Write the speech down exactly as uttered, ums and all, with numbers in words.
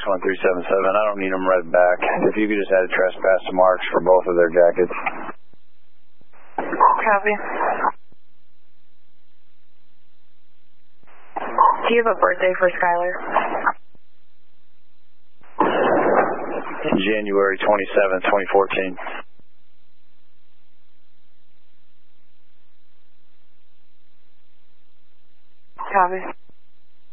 one three seven seven. I don't need them read back. If you could just add trespass marks for both of their jackets. Copy. Do you have a birthday for Skylar? January twenty-seventh, twenty fourteen. Copy.